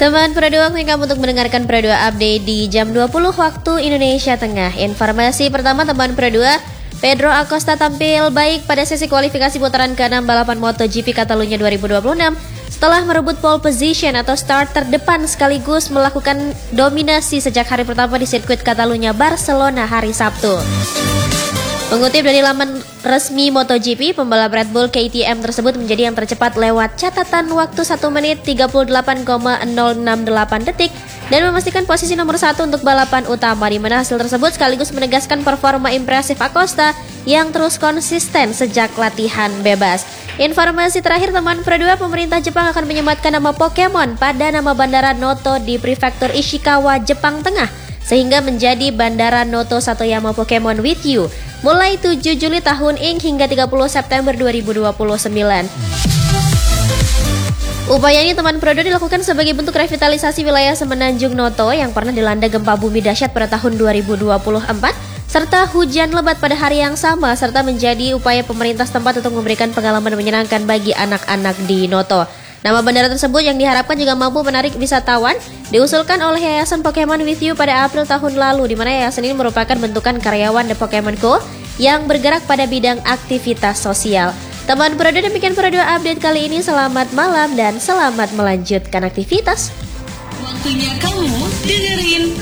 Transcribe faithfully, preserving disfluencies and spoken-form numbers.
Teman Pro dua, waktunya kamu untuk mendengarkan Pro dua Update di jam dua puluh waktu Indonesia Tengah. Informasi pertama teman Pro dua, Pedro Acosta tampil baik pada sesi kualifikasi putaran keenam balapan MotoGP Catalunya dua ribu dua puluh enam setelah merebut pole position atau start terdepan sekaligus melakukan dominasi sejak hari pertama di sirkuit Catalunya Barcelona hari Sabtu. Mengutip dari laman resmi MotoGP, pembalap Red Bull K T M tersebut menjadi yang tercepat lewat catatan waktu satu menit tiga puluh delapan koma nol enam delapan detik dan memastikan posisi nomor satu untuk balapan utama, di mana hasil tersebut sekaligus menegaskan performa impresif Acosta yang terus konsisten sejak latihan bebas. Informasi terakhir teman Pro dua, pemerintah Jepang akan menyematkan nama Pokemon pada nama Bandara Noto di Prefektur Ishikawa, Jepang Tengah, sehingga menjadi Bandara Noto Satoyama Pokemon with You mulai tujuh Juli tahun ini hingga tiga puluh September dua ribu dua puluh sembilan. Upaya ini teman Pro dua dilakukan sebagai bentuk revitalisasi wilayah Semenanjung Noto yang pernah dilanda gempa bumi dahsyat pada tahun dua ribu dua puluh empat serta hujan lebat pada hari yang sama, serta menjadi upaya pemerintah setempat untuk memberikan pengalaman menyenangkan bagi anak-anak di Noto. Nama bandara tersebut yang diharapkan juga mampu menarik wisatawan diusulkan oleh Yayasan Pokemon with You pada April tahun lalu, di mana yayasan ini merupakan bentukan karyawan The Pokemon Co yang bergerak pada bidang aktivitas sosial. Teman Pro dua, demikian Pro dua Update kali ini. Selamat malam dan selamat melanjutkan aktivitas. Waktunya kamu dengerin